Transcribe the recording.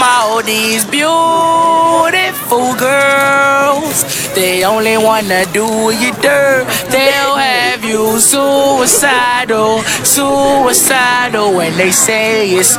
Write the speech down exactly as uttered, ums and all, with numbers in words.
all these beautiful girls. They only wanna do you dirt. They'll have you suicidal, suicidal when they say it's